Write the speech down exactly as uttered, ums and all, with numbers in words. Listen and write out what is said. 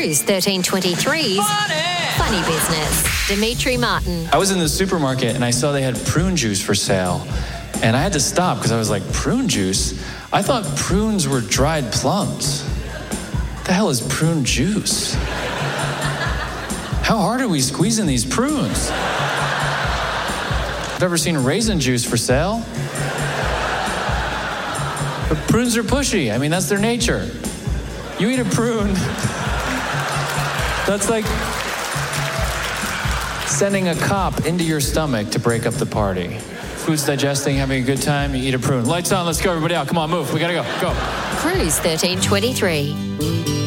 Cruise thirteen twenty-three's Funny. Funny Business. Dimitri Martin. I was in the supermarket and I saw they had prune juice for sale. And I had to stop because I was like, prune juice? I thought prunes were dried plums. What the hell is prune juice? How hard are we squeezing these prunes? I've ever seen raisin juice for sale. But prunes are pushy. I mean, that's their nature. You eat a prune, that's like sending a cop into your stomach to break up the party. Food's digesting, having a good time, you eat a prune. Lights on, let's go, everybody out. Come on, move. We gotta go. Go. Cruise thirteen twenty-three.